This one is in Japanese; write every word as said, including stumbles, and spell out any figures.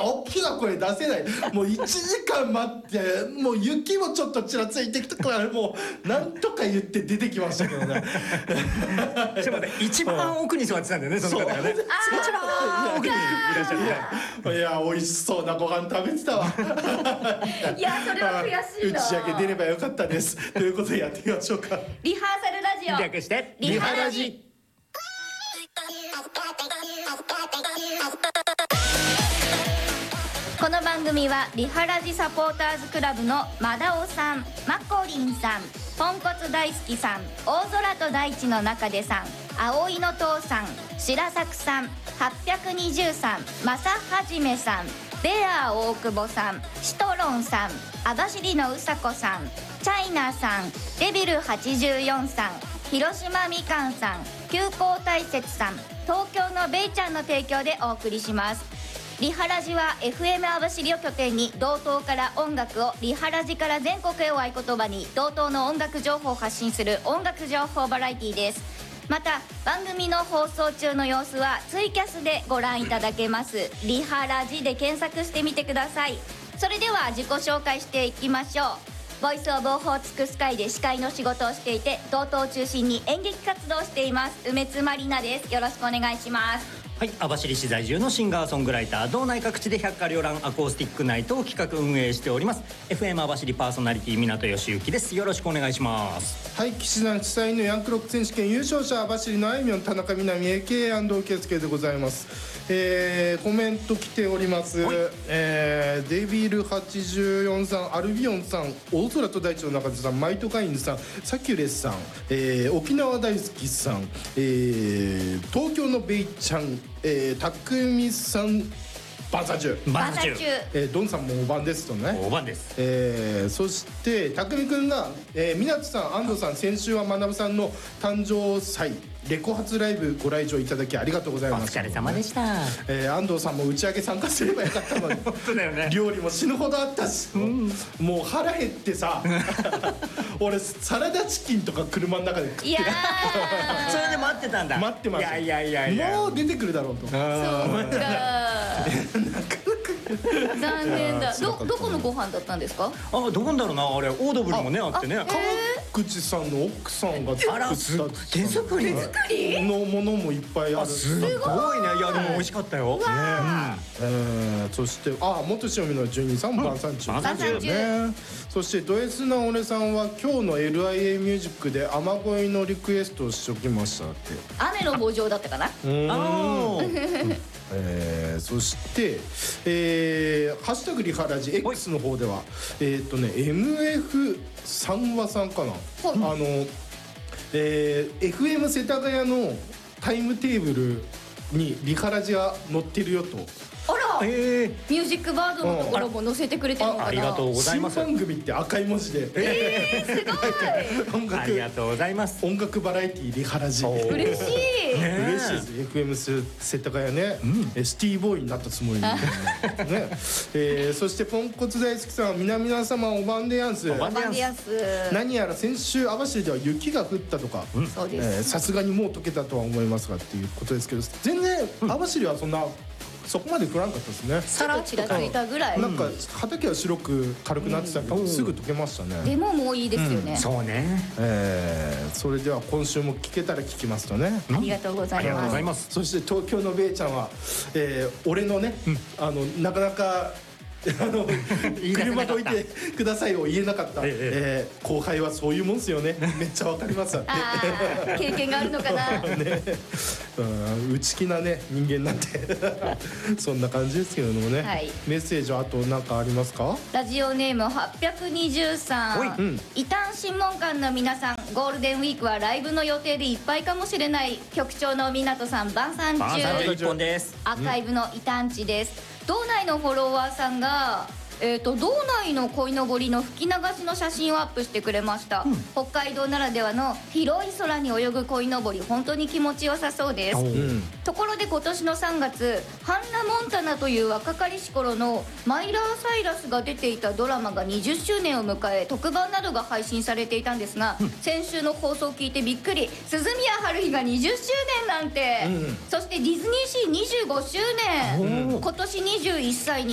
大きな声出せない。もういちじかん待ってもう雪もちょっとちらついてきたからもうなんとか言って出てきましたけどね。 ちょっと待って一番奥に座ってたんだよねその方がね。一番奥にいらっしゃって。 いや美味しそうなご飯食べてたわ。 いやそれは悔しいな。 打ち上げ出ればよかったです。ということでやってみましょうか。 リハーサルラジオ略してリハラジ。この番組はリハラジサポーターズクラブのマダオさん、マコリンさん、ポンコツ大好きさん、大空と大地の中でさん、葵の父さん、白作さん、はっぴゃくにじゅうさん、まさはじめさん、ベアー大久保さん、シトロンさん、網走のうさこさん、チャイナさん、デビルはちじゅうよんさん、広島みかんさん、急行大雪さん、東京のベイちゃんの提供でお送りします。リハラジは エフエム 網走を拠点に道東から音楽を、リハラジから全国へを合言葉に道東の音楽情報を発信する音楽情報バラエティです。また番組の放送中の様子はツイキャスでご覧いただけます。リハラジで検索してみてください。それでは自己紹介していきましょう。ボイスオブオホーツクスカイで司会の仕事をしていて、道東を中心に演劇活動をしています梅津まりなです。よろしくお願いします。 はい、網走市在住のシンガーソングライター、道内各地で百花繚乱アコースティックナイトを企画運営しております エフエム 網走パーソナリティ港義行です。よろしくお願いします。 はい、騎士団主催のヤンクロック選手権優勝者網走のあいみょん田中みなみ エーケー 安藤圭介でございます。えー、コメント来ております、えー、デビルはちじゅうよんさん、アルビオンさん、大空と大地の中でさん、マイトカインさん、サキュレスさん、えー、沖縄大好きさん、えー、東京のベイちゃん、えー、たくみさん、バンサチュバンサチュ、 えー、ドンさんもおばんですとね。 おばんです。 えー、そしてたくみくんが、えー、湊さん、安藤さん、先週は学さんの誕生祭レコ発ライブご来場いただきありがとうございます。 お疲れ様でした。 えー、安藤さんも打ち上げ参加すればよかったのに本当だよね。 料理も死ぬほどあったし、うん、もう腹減ってさ俺サラダチキンとか車の中で食っていやそれで待ってたんだ。 待ってました。 いやいやいやいや、 もう出てくるだろうと。 そうか残念だ。ど、どこのご飯だったんですか？ あ、どこんだろうな、あれオードブルもねあってね。 川口さんの奥さんが作った手作りのものもいっぱいある。 すごいね。いやでも美味しかったよ。 えー、そしてあ元塩見のじゅうにさん、晩餐中ね。そしてド S な俺さんは今日の エルアイエー ミュージックで雨乞いのリクエストをしときましたって。 雨の棒状だったかな。 えー、そして、えー、ハッシュタグリハラジ X の方ではえー、っとね エムエフさん 話さんかな、あの、えー、エフエム 世田谷のタイムテーブルにリハラジが載ってるよと。 あら、 えー、 ミュージックバードのところも載せてくれてるのかな。 あ, ありがとうございます。 新番組って赤い文字で、 えー、すごい音楽ありがとうございます。 音楽バラエティリハラジ嬉しい、 ね、嬉しいです。 エフエム 世田谷ね、うん、シティボーイになったつもりにね、えー、そしてポンコツ大好きさんは皆々様おばんでやんす。 おばんでやんす。 何やら先週網走では雪が降ったとか、さすがにもう溶けたとは思いますがっていうことですけど、全然網走はそんなそこまで降らんかったですね。 さらっとちらついたぐらい。 なんか畑は白く軽くなってたけど、うん、すぐ溶けましたね。 でももういいですよね、 うん、そうね、 えー、それでは今週も聞けたら聞きますとね、 ありがとうございます。ありがとうございます。 そして東京のベイちゃんは、えー、俺のね、うん、あのなかなかあの車どいてくださいを言えなかった、えええー、後輩はそういうもんですよね。めっちゃわかりますあ経験があるのかな、 ね、うん内気なね人間なんてそんな感じですけれどもね、はい、メッセージはあと何かありますか？ ラジオネームはっぴゃくにじゅうさん、うん、異端審問官の皆さん、ゴールデンウィークはライブの予定でいっぱいかもしれない。局長の港さん、晩餐中、 一本です。 アーカイブの異端地です、うん。道内のフォロワーさんが、えー、と道内の鯉のぼりの吹き流しの写真をアップしてくれました、うん、北海道ならではの広い空に泳ぐ鯉のぼり、本当に気持ちよさそうです、うん、ところで今年のさんがつ、ハンナ・モンタナという若かりし頃のマイラー・サイラスが出ていたドラマがにじゅっしゅうねんを迎え、特番などが配信されていたんですが、うん、先週の放送を聞いてびっくり。鈴宮春日がにじゅっしゅうねんなんて、うん、そしてディズニーシーにじゅうごしゅうねん、うん、今年にじゅういっさいに